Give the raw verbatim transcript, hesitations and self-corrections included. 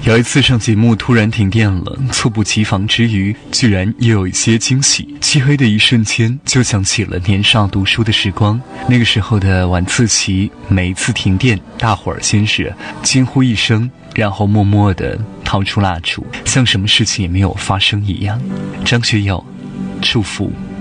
有一次上节目突然停电了，猝不及防之余，居然也有一些惊喜。漆黑的一瞬间，就想起了年少读书的时光。那个时候的晚自习，每一次停电，大伙儿先是惊呼一声，然后默默地掏出蜡烛，像什么事情也没有发生一样。张学友，祝福。